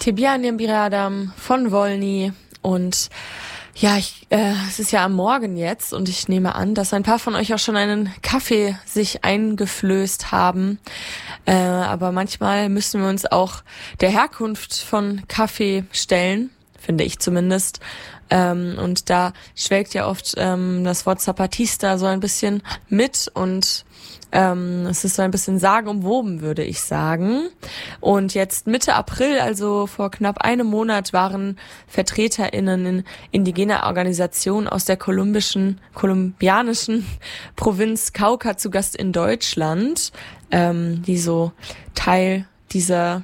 Tebianian Biradam von Wolny und ja, es ist ja am Morgen jetzt und ich nehme an, dass ein paar von euch auch schon einen Kaffee sich eingeflößt haben. Aber manchmal müssen wir uns auch der Herkunft von Kaffee stellen, finde ich zumindest. Und da schwelgt ja oft das Wort Zapatista so ein bisschen mit und es ist so ein bisschen sagenumwoben, würde ich sagen. Und jetzt Mitte April, also vor knapp einem Monat, waren VertreterInnen in indigener Organisationen aus der kolumbianischen Provinz Cauca zu Gast in Deutschland, die so Teil dieser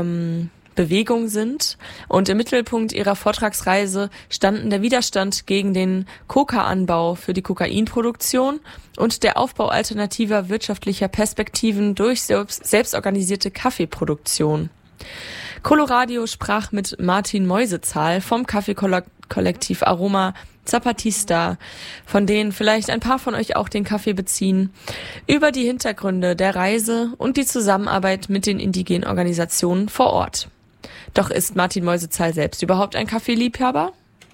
Bewegung sind. Und im Mittelpunkt ihrer Vortragsreise standen der Widerstand gegen den Coca-Anbau für die Kokainproduktion und der Aufbau alternativer wirtschaftlicher Perspektiven durch selbstorganisierte Kaffeeproduktion. Coloradio sprach mit Martin Meusezahl vom Kaffeekollektiv Aroma Zapatista, von denen vielleicht ein paar von euch auch den Kaffee beziehen, über die Hintergründe der Reise und die Zusammenarbeit mit den indigenen Organisationen vor Ort. Doch ist Martin Meusezahl selbst überhaupt ein Kaffeeliebhaber?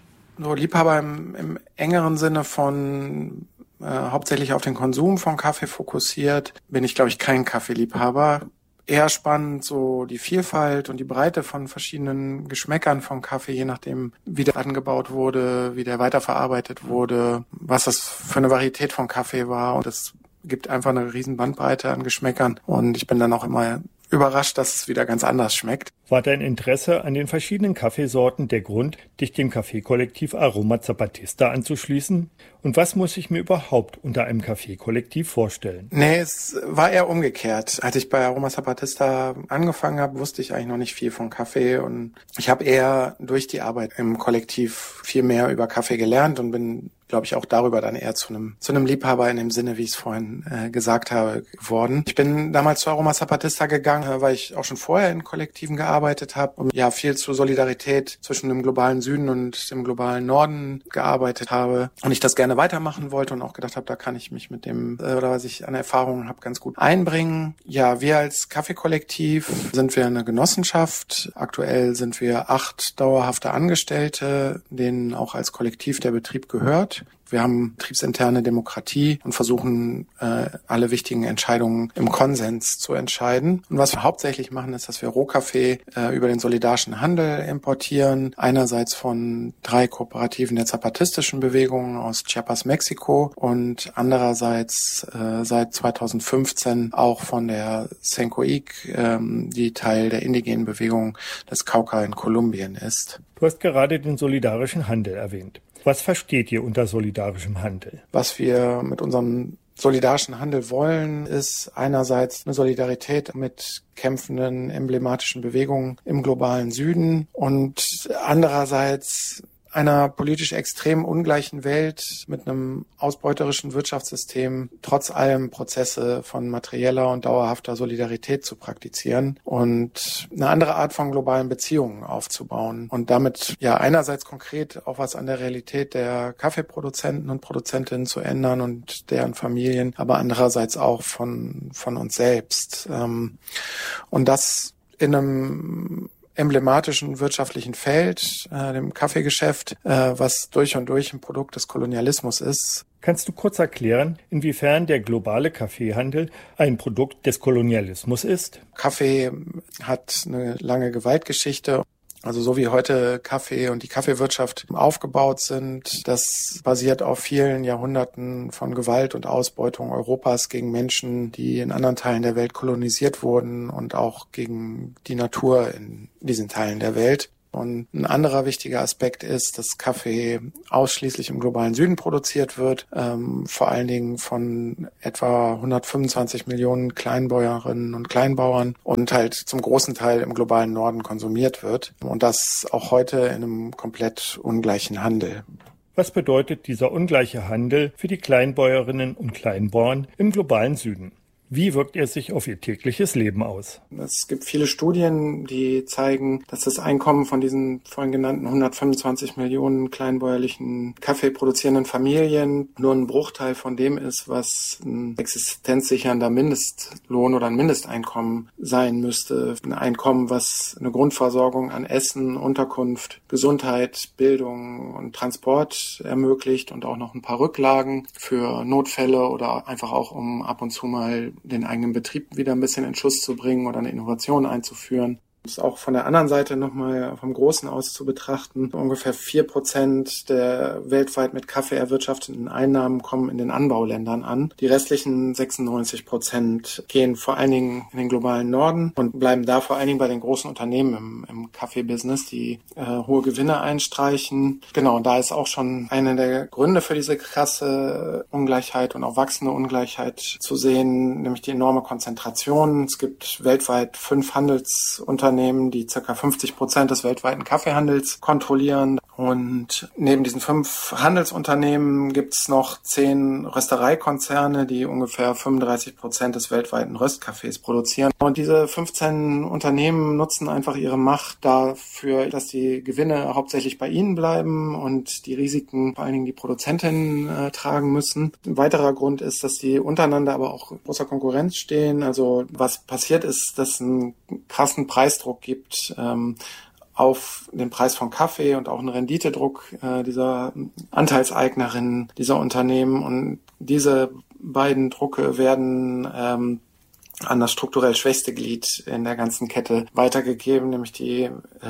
So Liebhaber im engeren Sinne von hauptsächlich auf den Konsum von Kaffee fokussiert, bin ich, glaube ich, kein Kaffeeliebhaber. Eher spannend so die Vielfalt und die Breite von verschiedenen Geschmäckern von Kaffee, je nachdem, wie der angebaut wurde, wie der weiterverarbeitet wurde, was das für eine Varietät von Kaffee war. Und es gibt einfach eine riesen Bandbreite an Geschmäckern. Und ich bin dann auch immer überrascht, dass es wieder ganz anders schmeckt. War dein Interesse an den verschiedenen Kaffeesorten der Grund, dich dem Kaffeekollektiv Aroma Zapatista anzuschließen? Und was muss ich mir überhaupt unter einem Kaffeekollektiv vorstellen? Nee, es war eher umgekehrt. Als ich bei Aroma Zapatista angefangen habe, wusste ich eigentlich noch nicht viel von Kaffee. Und ich habe eher durch die Arbeit im Kollektiv viel mehr über Kaffee gelernt und bin, glaube ich, auch darüber dann eher zu einem Liebhaber in dem Sinne, wie ich es vorhin gesagt habe, geworden. Ich bin damals zu Aroma Zapatista gegangen, weil ich auch schon vorher in Kollektiven gearbeitet habe und ja viel zur Solidarität zwischen dem globalen Süden und dem globalen Norden gearbeitet habe und ich das gerne weitermachen wollte und auch gedacht habe, da kann ich mich mit dem, oder was ich an Erfahrungen habe, ganz gut einbringen. Ja, wir als Kaffeekollektiv sind wir eine Genossenschaft. Aktuell sind wir 8 dauerhafte Angestellte, denen auch als Kollektiv der Betrieb gehört. Wir haben betriebsinterne Demokratie und versuchen, alle wichtigen Entscheidungen im Konsens zu entscheiden. Und was wir hauptsächlich machen, ist, dass wir Rohkaffee über den solidarischen Handel importieren. Einerseits von 3 Kooperativen der zapatistischen Bewegung aus Chiapas, Mexiko und andererseits seit 2015 auch von der Sencoic, die Teil der indigenen Bewegung des Cauca in Kolumbien ist. Du hast gerade den solidarischen Handel erwähnt. Was versteht ihr unter solidarischem Handel? Was wir mit unserem solidarischen Handel wollen, ist einerseits eine Solidarität mit kämpfenden, emblematischen Bewegungen im globalen Süden und andererseits einer politisch extrem ungleichen Welt mit einem ausbeuterischen Wirtschaftssystem trotz allem Prozesse von materieller und dauerhafter Solidarität zu praktizieren und eine andere Art von globalen Beziehungen aufzubauen und damit ja einerseits konkret auch was an der Realität der Kaffeeproduzenten und Produzentinnen zu ändern und deren Familien, aber andererseits auch von uns selbst. Und das in einem emblematischen wirtschaftlichen Feld, dem Kaffeegeschäft, was durch und durch ein Produkt des Kolonialismus ist. Kannst du kurz erklären, inwiefern der globale Kaffeehandel ein Produkt des Kolonialismus ist? Kaffee hat eine lange Gewaltgeschichte. Also so wie heute Kaffee und die Kaffeewirtschaft aufgebaut sind, das basiert auf vielen Jahrhunderten von Gewalt und Ausbeutung Europas gegen Menschen, die in anderen Teilen der Welt kolonisiert wurden und auch gegen die Natur in diesen Teilen der Welt. Und ein anderer wichtiger Aspekt ist, dass Kaffee ausschließlich im globalen Süden produziert wird, vor allen Dingen von etwa 125 Millionen Kleinbäuerinnen und Kleinbauern und halt zum großen Teil im globalen Norden konsumiert wird. Und das auch heute in einem komplett ungleichen Handel. Was bedeutet dieser ungleiche Handel für die Kleinbäuerinnen und Kleinbauern im globalen Süden? Wie wirkt er sich auf ihr tägliches Leben aus? Es gibt viele Studien, die zeigen, dass das Einkommen von diesen vorhin genannten 125 Millionen kleinbäuerlichen Kaffee produzierenden Familien nur ein Bruchteil von dem ist, was ein existenzsichernder Mindestlohn oder ein Mindesteinkommen sein müsste. Ein Einkommen, was eine Grundversorgung an Essen, Unterkunft, Gesundheit, Bildung und Transport ermöglicht und auch noch ein paar Rücklagen für Notfälle oder einfach auch, um ab und zu mal den eigenen Betrieb wieder ein bisschen in Schuss zu bringen oder eine Innovation einzuführen. Das ist auch von der anderen Seite nochmal vom Großen aus zu betrachten. Ungefähr 4% der weltweit mit Kaffee erwirtschafteten Einnahmen kommen in den Anbauländern an. Die restlichen 96% gehen vor allen Dingen in den globalen Norden und bleiben da vor allen Dingen bei den großen Unternehmen im Kaffee-Business, die hohe Gewinne einstreichen. Genau, und da ist auch schon einer der Gründe für diese krasse Ungleichheit und auch wachsende Ungleichheit zu sehen, nämlich die enorme Konzentration. Es gibt weltweit 5 Handelsunternehmen, die ca. 50% des weltweiten Kaffeehandels kontrollieren. Und neben diesen 5 Handelsunternehmen gibt es noch 10 Röstereikonzerne, die ungefähr 35% des weltweiten Röstkaffees produzieren. Und diese 15 Unternehmen nutzen einfach ihre Macht dafür, dass die Gewinne hauptsächlich bei ihnen bleiben und die Risiken vor allen Dingen die Produzentinnen tragen müssen. Ein weiterer Grund ist, dass die untereinander aber auch in großer Konkurrenz stehen. Also was passiert ist, dass es einen krassen Preisdruck gibt auf den Preis von Kaffee und auch einen Renditedruck dieser Anteilseignerinnen dieser Unternehmen. Und diese beiden Drucke werden an das strukturell schwächste Glied in der ganzen Kette weitergegeben, nämlich die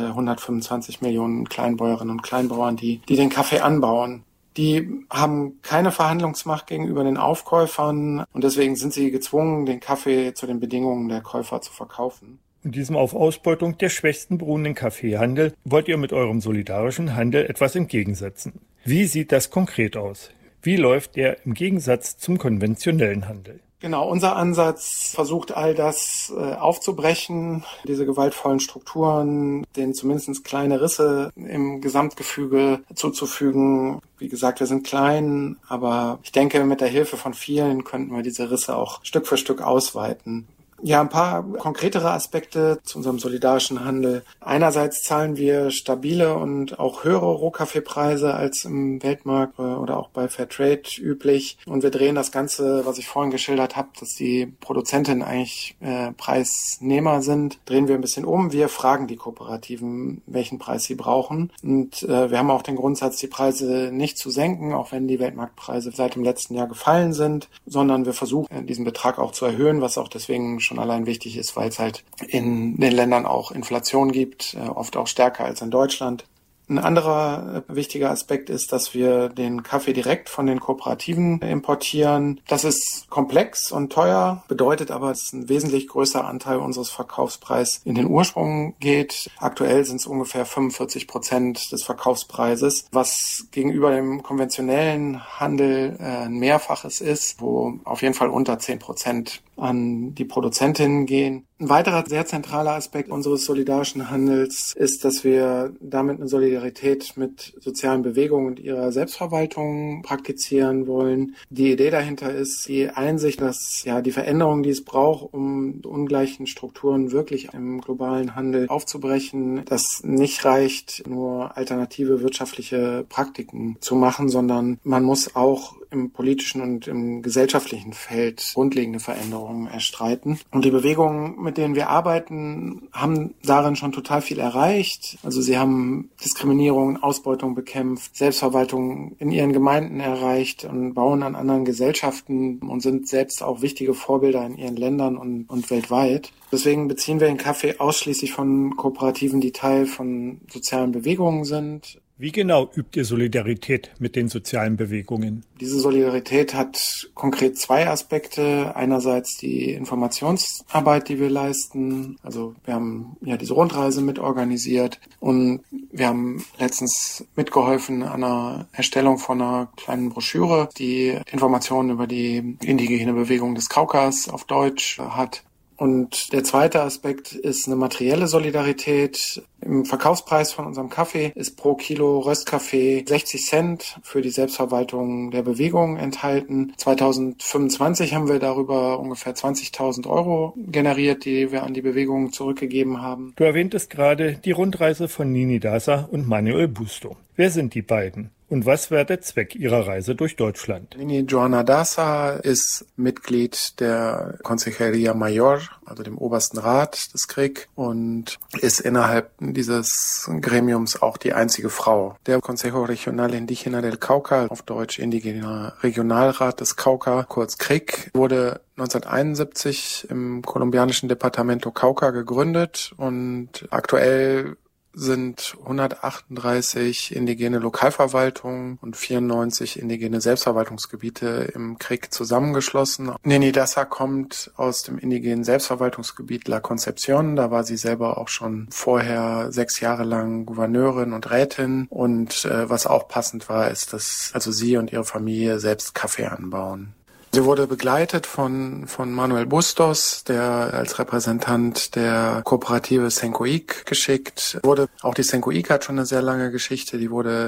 125 Millionen Kleinbäuerinnen und Kleinbauern, die den Kaffee anbauen. Die haben keine Verhandlungsmacht gegenüber den Aufkäufern und deswegen sind sie gezwungen, den Kaffee zu den Bedingungen der Käufer zu verkaufen. In diesem auf Ausbeutung der schwächsten beruhenden Kaffeehandel wollt ihr mit eurem solidarischen Handel etwas entgegensetzen. Wie sieht das konkret aus? Wie läuft der im Gegensatz zum konventionellen Handel? Genau, unser Ansatz versucht all das aufzubrechen, diese gewaltvollen Strukturen, denen zumindest kleine Risse im Gesamtgefüge zuzufügen. Wie gesagt, wir sind klein, aber ich denke, mit der Hilfe von vielen könnten wir diese Risse auch Stück für Stück ausweiten. Ja, ein paar konkretere Aspekte zu unserem solidarischen Handel. Einerseits zahlen wir stabile und auch höhere Rohkaffeepreise als im Weltmarkt oder auch bei Fairtrade üblich. Und wir drehen das Ganze, was ich vorhin geschildert habe, dass die Produzentinnen eigentlich Preisnehmer sind, drehen wir ein bisschen um. Wir fragen die Kooperativen, welchen Preis sie brauchen. Und wir haben auch den Grundsatz, die Preise nicht zu senken, auch wenn die Weltmarktpreise seit dem letzten Jahr gefallen sind, sondern wir versuchen, diesen Betrag auch zu erhöhen, was auch deswegen schon allein wichtig ist, weil es halt in den Ländern auch Inflation gibt, oft auch stärker als in Deutschland. Ein anderer wichtiger Aspekt ist, dass wir den Kaffee direkt von den Kooperativen importieren. Das ist komplex und teuer, bedeutet aber, dass ein wesentlich größerer Anteil unseres Verkaufspreises in den Ursprung geht. Aktuell sind es ungefähr 45% des Verkaufspreises, was gegenüber dem konventionellen Handel ein Mehrfaches ist, wo auf jeden Fall unter 10% an die Produzentinnen gehen. Ein weiterer sehr zentraler Aspekt unseres solidarischen Handels ist, dass wir damit eine Solidarität mit sozialen Bewegungen und ihrer Selbstverwaltung praktizieren wollen. Die Idee dahinter ist die Einsicht, dass die Veränderungen, die es braucht, um ungleichen Strukturen wirklich im globalen Handel aufzubrechen, das nicht reicht, nur alternative wirtschaftliche Praktiken zu machen, sondern man muss auch im politischen und im gesellschaftlichen Feld grundlegende Veränderungen erstreiten. Und die Bewegungen, mit denen wir arbeiten, haben darin schon total viel erreicht. Also sie haben Diskriminierung, Ausbeutung bekämpft, Selbstverwaltung in ihren Gemeinden erreicht und bauen an anderen Gesellschaften und sind selbst auch wichtige Vorbilder in ihren Ländern und weltweit. Deswegen beziehen wir den Kaffee ausschließlich von Kooperativen, die Teil von sozialen Bewegungen sind. Wie genau übt ihr Solidarität mit den sozialen Bewegungen? Diese Solidarität hat konkret 2 Aspekte. Einerseits die Informationsarbeit, die wir leisten. Also wir haben diese Rundreise mitorganisiert und wir haben letztens mitgeholfen an der Erstellung von einer kleinen Broschüre, die Informationen über die indigene Bewegung des Kaukas auf Deutsch hat. Und der zweite Aspekt ist eine materielle Solidarität. Im Verkaufspreis von unserem Kaffee ist pro Kilo Röstkaffee 60 Cent für die Selbstverwaltung der Bewegung enthalten. 2025 haben wir darüber ungefähr 20.000 Euro generiert, die wir an die Bewegung zurückgegeben haben. Du erwähntest gerade die Rundreise von Nini Dasa und Manuel Busto. Wer sind die beiden? Und was wäre der Zweck ihrer Reise durch Deutschland? Nini Joana Dasa ist Mitglied der Consejería Mayor, also dem obersten Rat des CRIC, und ist innerhalb dieses Gremiums auch die einzige Frau. Der Consejo Regional Indígena del Cauca, auf Deutsch Indigener Regionalrat des Cauca, kurz CRIC, wurde 1971 im kolumbianischen Departamento Cauca gegründet und aktuell sind 138 indigene Lokalverwaltungen und 94 indigene Selbstverwaltungsgebiete im CRIC zusammengeschlossen. Nini Dasa kommt aus dem indigenen Selbstverwaltungsgebiet La Concepción. Da war sie selber auch schon vorher 6 Jahre lang Gouverneurin und Rätin. Und was auch passend war, ist, dass also sie und ihre Familie selbst Kaffee anbauen. Sie wurde begleitet von Manuel Bustos, der als Repräsentant der Kooperative Sencoic geschickt wurde. Auch die Sencoic hat schon eine sehr lange Geschichte. Die wurde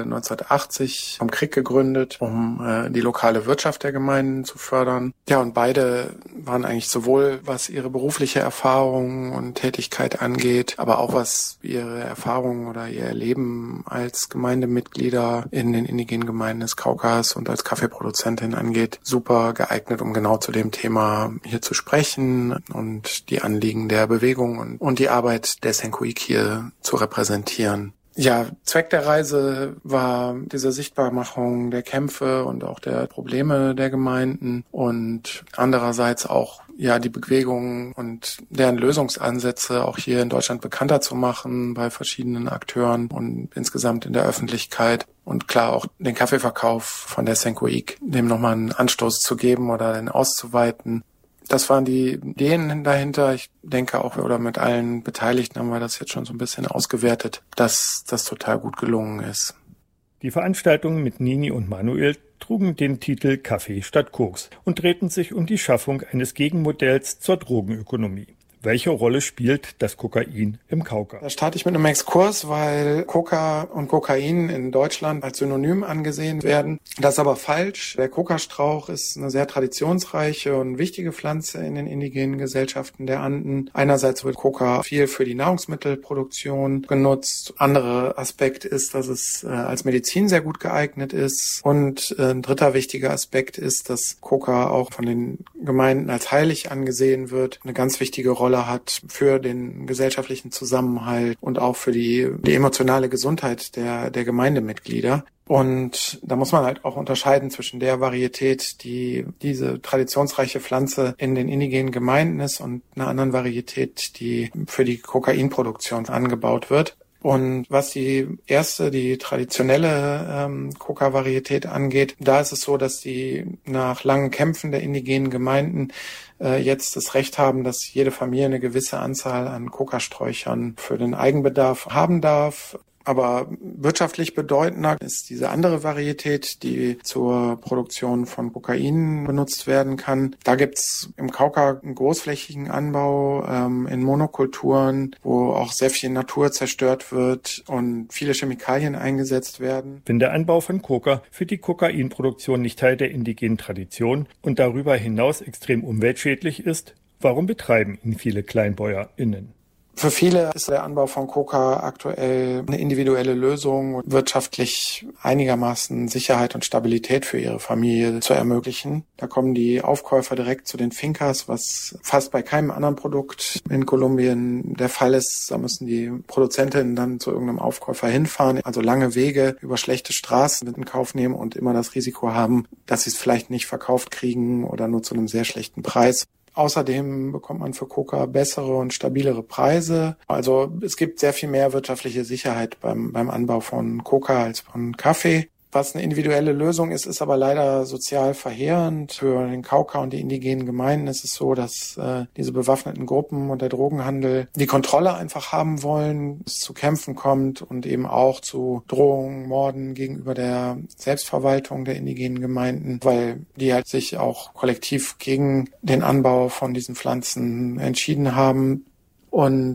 1980 vom CRIC gegründet, um die lokale Wirtschaft der Gemeinden zu fördern. Ja, und beide waren eigentlich sowohl, was ihre berufliche Erfahrung und Tätigkeit angeht, aber auch was ihre Erfahrungen oder ihr Leben als Gemeindemitglieder in den indigenen Gemeinden des Kaukas und als Kaffeeproduzentin angeht, super geeignet, um genau zu dem Thema hier zu sprechen und die Anliegen der Bewegung und die Arbeit der Sencoic hier zu repräsentieren. Ja, Zweck der Reise war diese Sichtbarmachung der Kämpfe und auch der Probleme der Gemeinden und andererseits auch ja die Bewegung und deren Lösungsansätze auch hier in Deutschland bekannter zu machen bei verschiedenen Akteuren und insgesamt in der Öffentlichkeit. Und klar auch den Kaffeeverkauf von der Sencoic, dem nochmal einen Anstoß zu geben oder den auszuweiten. Das waren die Ideen dahinter. Ich denke auch, oder mit allen Beteiligten haben wir das jetzt schon so ein bisschen ausgewertet, dass das total gut gelungen ist. Die Veranstaltungen mit Nini und Manuel trugen den Titel Kaffee statt Koks und drehten sich um die Schaffung eines Gegenmodells zur Drogenökonomie. Welche Rolle spielt das Kokain im Kauka? Da starte ich mit einem Exkurs, weil Coca und Kokain in Deutschland als Synonym angesehen werden. Das ist aber falsch. Der Kokastrauch ist eine sehr traditionsreiche und wichtige Pflanze in den indigenen Gesellschaften der Anden. Einerseits wird Coca viel für die Nahrungsmittelproduktion genutzt. Anderer Aspekt ist, dass es als Medizin sehr gut geeignet ist. Und ein dritter wichtiger Aspekt ist, dass Coca auch von den Gemeinden als heilig angesehen wird. Eine ganz wichtige Rolle hat für den gesellschaftlichen Zusammenhalt und auch für die emotionale Gesundheit der Gemeindemitglieder. Und da muss man halt auch unterscheiden zwischen der Varietät, die diese traditionsreiche Pflanze in den indigenen Gemeinden ist, und einer anderen Varietät, die für die Kokainproduktion angebaut wird. Und was die traditionelle Coca-Varietät angeht, da ist es so, dass die nach langen Kämpfen der indigenen Gemeinden jetzt das Recht haben, dass jede Familie eine gewisse Anzahl an Kokasträuchern für den Eigenbedarf haben darf. Aber wirtschaftlich bedeutender ist diese andere Varietät, die zur Produktion von Kokain benutzt werden kann. Da gibt's im Kauka einen großflächigen Anbau in Monokulturen, wo auch sehr viel Natur zerstört wird und viele Chemikalien eingesetzt werden. Wenn der Anbau von Coca für die Kokainproduktion nicht Teil der indigenen Tradition und darüber hinaus extrem umweltschädlich ist, warum betreiben ihn viele KleinbäuerInnen? Für viele ist der Anbau von Coca aktuell eine individuelle Lösung, wirtschaftlich einigermaßen Sicherheit und Stabilität für ihre Familie zu ermöglichen. Da kommen die Aufkäufer direkt zu den Fincas, was fast bei keinem anderen Produkt in Kolumbien der Fall ist. Da müssen die Produzentinnen dann zu irgendeinem Aufkäufer hinfahren, also lange Wege über schlechte Straßen in Kauf nehmen und immer das Risiko haben, dass sie es vielleicht nicht verkauft kriegen oder nur zu einem sehr schlechten Preis. Außerdem bekommt man für Coca bessere und stabilere Preise. Also es gibt sehr viel mehr wirtschaftliche Sicherheit beim Anbau von Coca als von Kaffee. Was eine individuelle Lösung ist, ist aber leider sozial verheerend. Für den Kauka und die indigenen Gemeinden ist es so, dass diese bewaffneten Gruppen und der Drogenhandel die Kontrolle einfach haben wollen, es zu Kämpfen kommt und eben auch zu Drohungen, Morden gegenüber der Selbstverwaltung der indigenen Gemeinden, weil die halt sich auch kollektiv gegen den Anbau von diesen Pflanzen entschieden haben. Und